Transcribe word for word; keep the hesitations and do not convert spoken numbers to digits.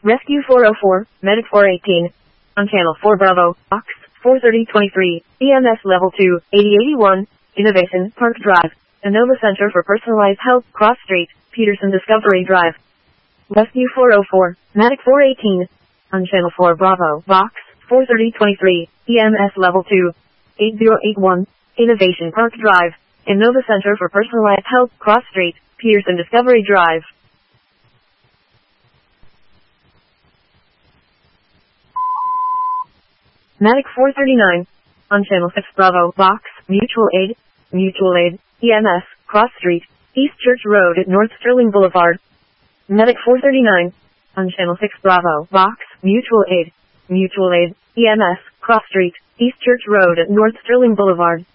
Rescue four oh four, Medic four eighteen. On Channel four Bravo, Box four thirty twenty-three, E M S Level two, eighty eighty-one, Innovation Park Drive, Innova Center for Personalized Health, Cross Street, Peterson Discovery Drive. Rescue four oh four, Medic four eighteen. On Channel four Bravo, Box four thirty twenty-three, E M S Level two, eighty eighty-one, Innovation Park Drive, Innova Center for Personalized Health, Cross Street, Peterson Discovery Drive. Medic four thirty-nine. On Channel six Bravo, Box, Mutual Aid, Mutual Aid, E M S, Cross Street, East Church Road at North Sterling Boulevard. Medic four thirty-nine. On Channel six Bravo, Box, Mutual Aid, Mutual Aid, E M S, Cross Street, East Church Road at North Sterling Boulevard.